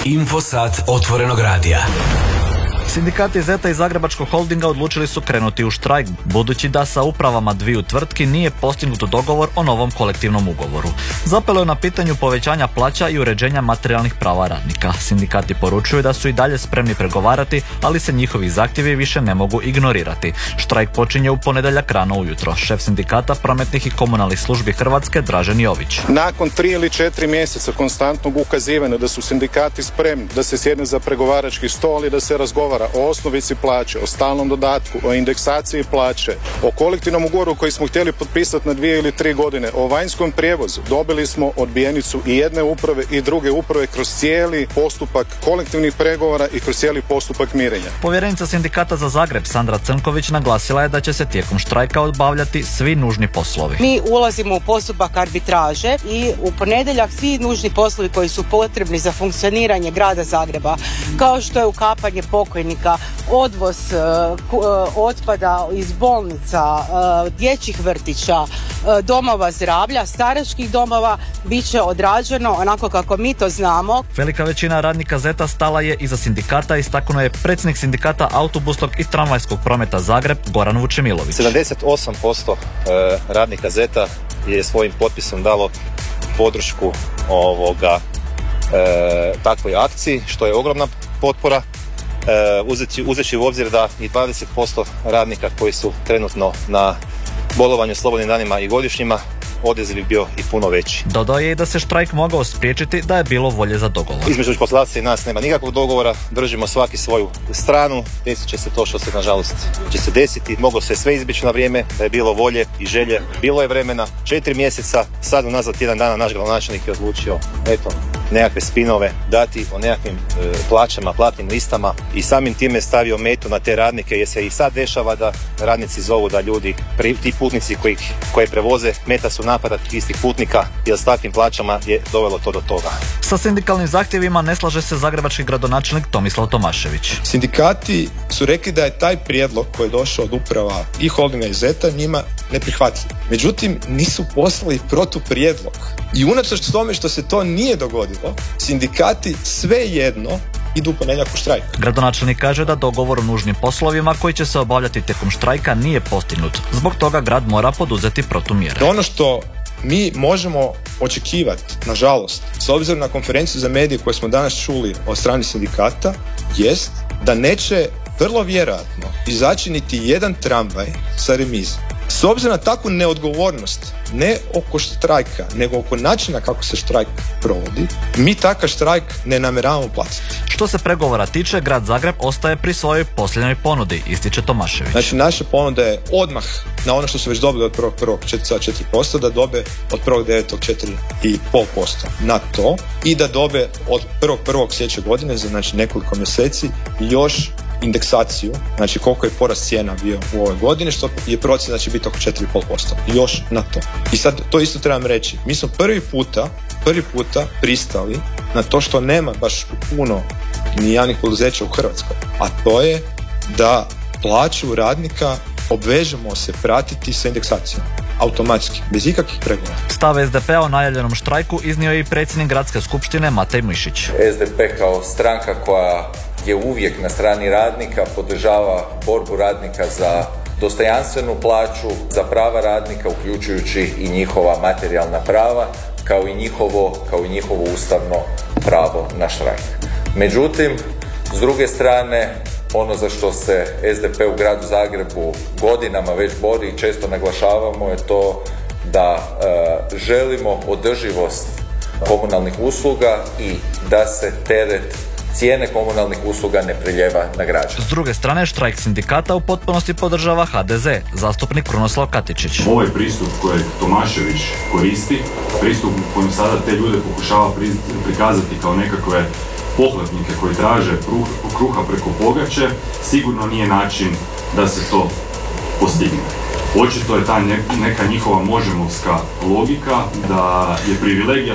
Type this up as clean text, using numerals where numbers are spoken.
Infosat Otvorenog radija. Sindikati Zeta i Zagrebačkog holdinga odlučili su krenuti u štrajk, budući da sa upravama dviju tvrtki nije postignut dogovor o novom kolektivnom ugovoru. Zapelo je na pitanju povećanja plaća i uređenja materijalnih prava radnika. Sindikati poručuju da su i dalje spremni pregovarati, ali se njihovi zahtjevi više ne mogu ignorirati. Štrajk počinje u ponedjeljak rano ujutro. Šef sindikata prometnih i komunalnih službi Hrvatske Dražen Jović. Nakon 3 ili 4 mjeseca konstantnog ukazivanja da su sindikati spremni da se sjedne za pregovarački stol i da se razgovara o osnovici plaće, o stalnom dodatku, o indeksaciji plaće, o kolektivnom ugovoru koji smo htjeli potpisati na 2 ili 3 godine, o vanjskom prijevozu, dobili smo odbijenicu i jedne uprave i druge uprave kroz cijeli postupak kolektivnih pregovora i kroz cijeli postupak mirenja. Povjerenica sindikata za Zagreb Sandra Crnković naglasila je da će se tijekom štrajka obavljati svi nužni poslovi. Mi ulazimo u postupak arbitraže i u ponedjeljak svi nužni poslovi koji su potrebni za funkcioniranje grada Zagreba, kao što je ukapanje pokojnika, odvoz otpada iz bolnica, dječjih vrtića, domova zdravlja, staračkih domova, bit će odrađeno onako kako mi to znamo. Velika većina radnika Zeta stala je iza sindikata, istaknuo je predsjednik sindikata autobusnog i tramvajskog prometa Zagreb Goran Vučemilović. 78% radnika Zeta je svojim potpisom dalo podršku takvoj akciji, što je ogromna potpora. Uzeći u obzir da i 20% radnika koji su trenutno na bolovanju, slobodnim danima i godišnjima, odaziv bi bio i puno veći. Dodao je i da se štrajk mogao spriječiti da je bilo volje za dogovor. Između poslodavca i nas nema nikakvog dogovora, držimo svaki svoju stranu, desit će se to što se nažalost će se desiti, moglo se sve izbjeći na vrijeme, da je bilo volje i želje, bilo je vremena, 4 mjeseca, sad unazad tjedan dana naš gradonačelnik je odlučio, nekakve spinove dati o nekakvim plaćama, platnim listama i samim time stavio metu na te radnike, jer se i sad dešava da radnici zovu da ljudi, ti putnici koje prevoze, meta su napada istih putnika, jer s takvim plaćama je dovelo to do toga. Sa sindikalnim zahtjevima ne slaže se zagrebački gradonačelnik Tomislav Tomašević. Sindikati su rekli da je taj prijedlog koji je došao od uprava i holdinga i Zeta njima neprihvatljiv. Međutim, nisu poslali protuprijedlog. I unatoč tome što se to nije dogodilo, sindikati svejedno idu u ponedjeljak u štrajk. Gradonačelnik kaže da dogovor o nužnim poslovima koji će se obavljati tijekom štrajka nije postignut. Zbog toga grad mora poduzeti protumjere. Ono što mi možemo očekivati, nažalost, s obzirom na konferenciju za medije koju smo danas čuli od strane sindikata, jest da neće vrlo vjerojatno izaći niti jedan tramvaj sa remizom. S obzirom na takvu neodgovornost, ne oko štrajka, nego oko načina kako se štrajk provodi, mi takav štrajk ne namjeravamo platiti. Što se pregovora tiče, grad Zagreb ostaje pri svojoj posljednjoj ponudi, ističe Tomašević. Znači, naša ponuda je odmah na ono što su već dobili od 1.1. 4%, da dobe od 1.9. 4,5% na to i da dobe od 1.1. sljedeće godine, znači nekoliko mjeseci, još indeksaciju, znači koliko je porast cijena bio u ovoj godini, što je procjena da će biti oko 4,5%. Još na to. I sad to isto trebam reći. Mi smo prvi puta pristali na to što nema baš puno ni javnih poduzeća u Hrvatskoj, a to je da plaću radnika obvežemo se pratiti sa indeksacijom. Automatski, bez ikakvih pregovora. Stav SDP-a o najavljenom štrajku iznio je i predsjednik gradske skupštine Matej Mišić. SDP kao stranka koja je uvijek na strani radnika, podržava borbu radnika za dostojanstvenu plaću, za prava radnika, uključujući i njihova materijalna prava, kao i njihovo ustavno pravo na štrajk. Međutim, s druge strane, ono za što se SDP u gradu Zagrebu godinama već bori i često naglašavamo je to da želimo održivost komunalnih usluga i da se teret cijene komunalnih usluga ne priljeva na građane. S druge strane, štrajk sindikata u potpunosti podržava HDZ, zastupnik Krunoslav Katičić. Ovaj pristup koji Tomašević koristi, pristup kojim sada te ljude pokušava prikazati kao nekakve pohlepnike koji traže kruha preko pogače, sigurno nije način da se to postigne. Očito je ta neka njihova možemovska logika da je privilegija